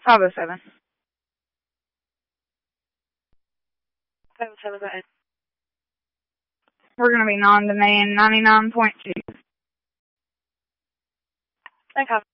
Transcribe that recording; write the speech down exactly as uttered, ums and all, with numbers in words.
five oh seven. five oh seven, go ahead. We're going to be non-demand ninety-nine point two. Okay.